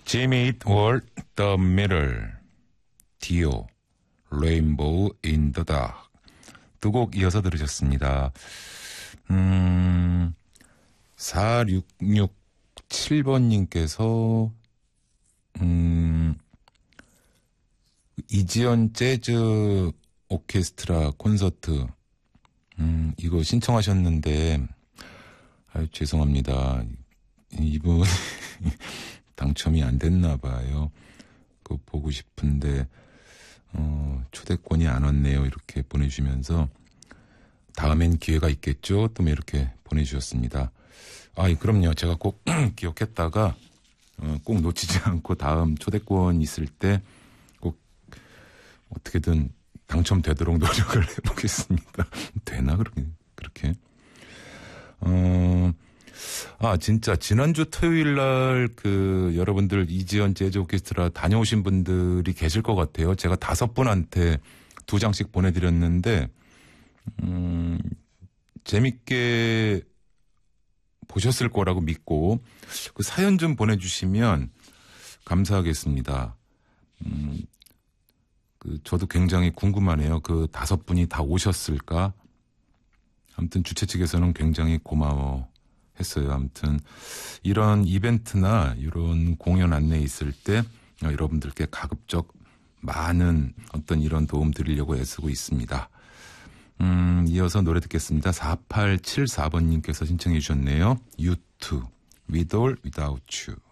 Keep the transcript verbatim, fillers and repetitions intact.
Jimmy Eat World, The Mirror, Dio, Rainbow in the Dark. 두 곡 이어서 들으셨습니다. 음, 사육육칠 번님께서, 음, 이지연 재즈 오케스트라 콘서트, 음, 이거 신청하셨는데, 아유, 죄송합니다. 이분, 당첨이 안 됐나 봐요. 그거 보고 싶은데, 어, 초대권이 안 왔네요. 이렇게 보내주시면서, 다음엔 기회가 있겠죠? 또 이렇게 보내주셨습니다. 아, 그럼요. 제가 꼭 기억했다가, 어, 꼭 놓치지 않고 다음 초대권 있을 때 꼭 어떻게든 당첨되도록 노력을 해보겠습니다. 되나, 그렇게, 그렇게. 어, 아, 진짜, 지난주 토요일 날, 그, 여러분들 이지연 재즈 오케스트라 다녀오신 분들이 계실 것 같아요. 제가 다섯 분한테 두 장씩 보내드렸는데, 음, 재밌게 보셨을 거라고 믿고, 그 사연 좀 보내주시면 감사하겠습니다. 음, 그, 저도 굉장히 궁금하네요. 그 다섯 분이 다 오셨을까? 아무튼 주최 측에서는 굉장히 고마워 했어요. 아무튼 이런 이벤트나 이런 공연 안내 있을 때 여러분들께 가급적 많은 어떤 이런 도움 드리려고 애쓰고 있습니다. 음, 이어서 노래 듣겠습니다. 사팔칠사 번님께서 신청해 주셨네요. 유투, With or Without You.